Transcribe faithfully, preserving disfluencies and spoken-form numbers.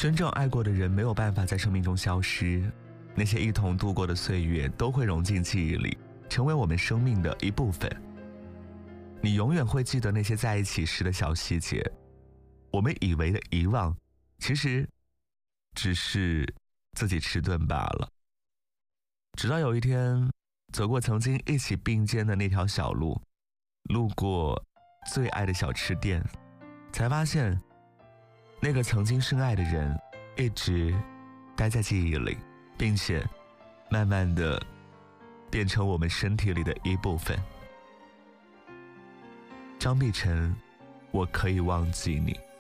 真正爱过的人没有办法在生命中消失，那些一同度过的岁月都会融进记忆里，成为我们生命的一部分。你永远会记得那些在一起时的小细节，我们以为的遗忘，其实只是自己迟钝罢了。直到有一天，走过曾经一起并肩的那条小路，路过最爱的小吃店，才发现那个曾经深爱的人一直待在记忆里，并且慢慢的变成我们身体里的一部分。张碧晨，我可以忘记你。